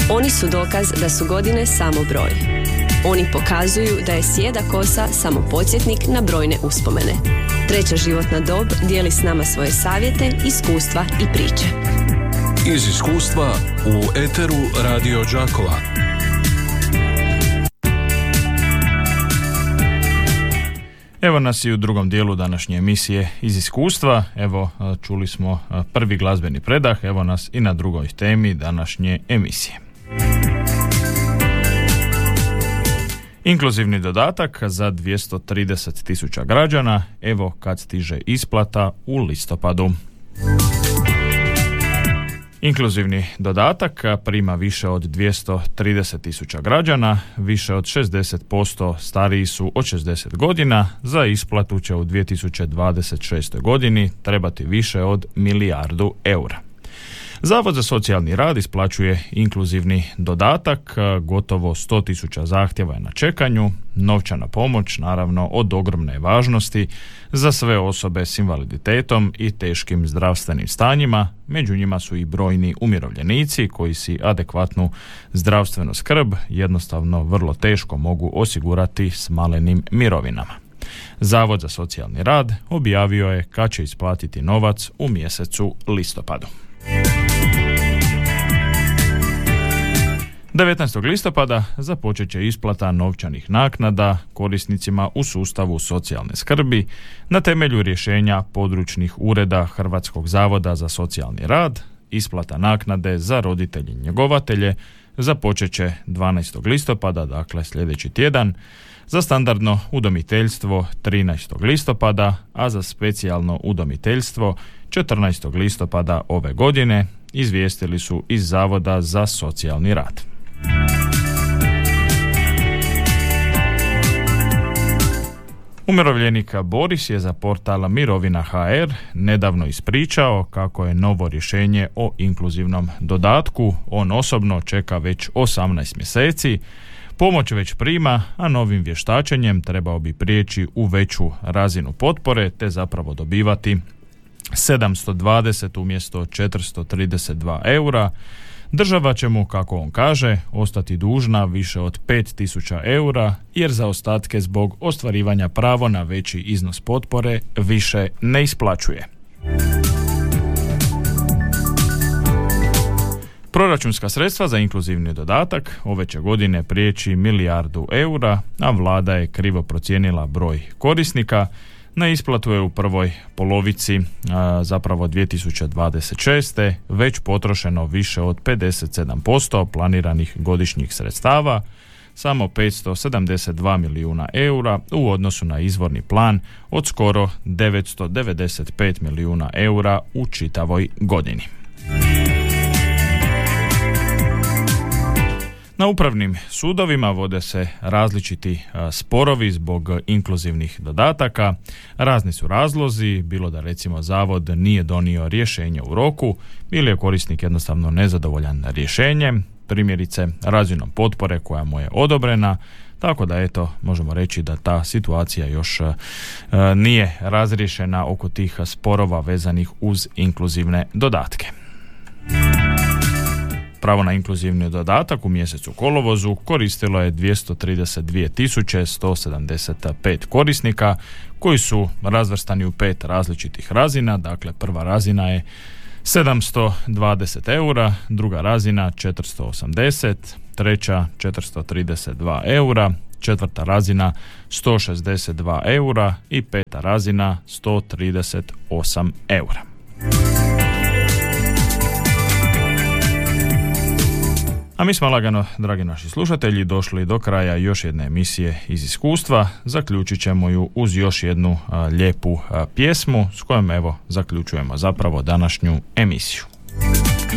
Oni su dokaz da su godine samo broj. Oni pokazuju da je sjeda kosa samo podsjetnik na brojne uspomene. Treća životna dob dijeli s nama svoje savjete, iskustva i priče. Iz iskustva u eteru Radio Đakova. Evo nas i u drugom dijelu današnje emisije Iz iskustva. Evo, čuli smo prvi glazbeni predah, evo nas i na drugoj temi današnje emisije. Inkluzivni dodatak za 230.000 građana, evo kad stiže isplata u listopadu. Inkluzivni dodatak prima više od 230.000 građana, više od 60% stariji su od 60 godina, za isplatu će u 2026. godini trebati više od 1 milijardu eura. Zavod za socijalni rad isplaćuje inkluzivni dodatak, gotovo 100.000 zahtjeva je na čekanju, novčana pomoć naravno od ogromne važnosti za sve osobe s invaliditetom i teškim zdravstvenim stanjima, među njima su i brojni umirovljenici koji si adekvatnu zdravstvenu skrb jednostavno vrlo teško mogu osigurati s malenim mirovinama. Zavod za socijalni rad objavio je kad će isplatiti novac u mjesecu listopadu. 19. listopada započet će isplata novčanih naknada korisnicima u sustavu socijalne skrbi na temelju rješenja područnih ureda Hrvatskog zavoda za socijalni rad. Isplata naknade za roditelje i njegovatelje započet će 12. listopada, dakle sljedeći tjedan, za standardno udomiteljstvo 13. listopada, a za specijalno udomiteljstvo 14. listopada ove godine, izvijestili su iz Zavoda za socijalni rad. Umirovljenik Boris je za portal Mirovina.hr nedavno ispričao kako je novo rješenje o inkluzivnom dodatku on osobno čeka već 18 mjeseci, pomoć već prima, a novim vještačenjem trebao bi prijeći u veću razinu potpore te zapravo dobivati 720 umjesto 432 eura. Država će mu, kako on kaže, ostati dužna više od 5.000 eura jer za ostatke zbog ostvarivanja pravo na veći iznos potpore više ne isplaćuje. Proračunska sredstva za inkluzivni dodatak ove će godine prijeći 1 milijardu eura, a vlada je krivo procijenila broj korisnika. Na isplatu je u prvoj polovici zapravo 2026. već potrošeno više od 57% planiranih godišnjih sredstava, samo 572 milijuna eura u odnosu na izvorni plan od skoro 995 milijuna eura u čitavoj godini. Na upravnim sudovima vode se različiti sporovi zbog inkluzivnih dodataka. Razni su razlozi, bilo da recimo zavod nije donio rješenje u roku ili je korisnik jednostavno nezadovoljan rješenjem, primjerice razinom potpore koja mu je odobrena, tako da eto možemo reći da ta situacija još nije razriješena oko tih sporova vezanih uz inkluzivne dodatke. Pravo na inkluzivni dodatak u mjesecu kolovozu koristilo je 232.175 korisnika koji su razvrstani u 5 različitih razina. Dakle, prva razina je 720 eura, druga razina 480, treća 432 eura, četvrta razina 162 eura i peta razina 138 eura. A mi smo lagano, dragi naši slušatelji, došli do kraja još jedne emisije Iz iskustva. Zaključit ćemo ju uz još jednu lijepu pjesmu s kojom evo zaključujemo zapravo današnju emisiju.